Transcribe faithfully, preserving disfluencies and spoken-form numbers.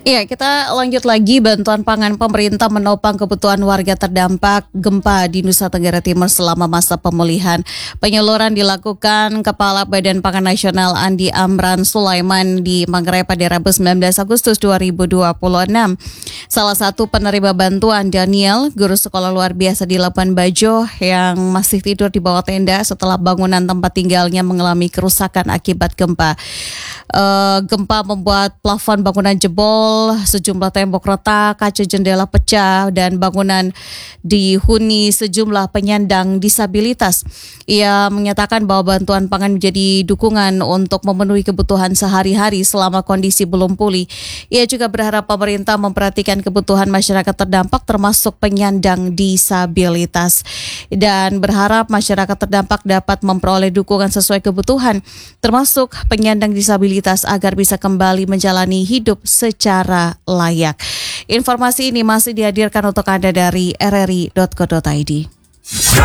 Iya, kita lanjut lagi. Bantuan pangan pemerintah menopang kebutuhan warga terdampak gempa di Nusa Tenggara Timur selama masa pemulihan. Penyaluran dilakukan Kepala Badan Pangan Nasional Andi Amran Sulaiman di Manggarai pada Rabu sembilan belas Agustus dua ribu dua puluh enam. Salah satu penerima bantuan Daniel, guru sekolah luar biasa di Labuan Bajo yang masih tidur di bawah tenda setelah bangunan tempat tinggalnya mengalami kerusakan akibat gempa. Uh, gempa membuat plafon bangunan jebol, sejumlah tembok retak, kaca jendela pecah, dan bangunan dihuni sejumlah penyandang disabilitas. Ia menyatakan bahwa bantuan pangan menjadi dukungan untuk memenuhi kebutuhan sehari-hari selama kondisi belum pulih. Ia juga berharap pemerintah memperhatikan kebutuhan masyarakat terdampak termasuk penyandang disabilitas dan berharap masyarakat terdampak dapat memperoleh dukungan sesuai kebutuhan termasuk penyandang disabilitas agar bisa kembali menjalani hidup secara layak. Informasi ini masih dihadirkan untuk Anda dari r r i dot co dot i d.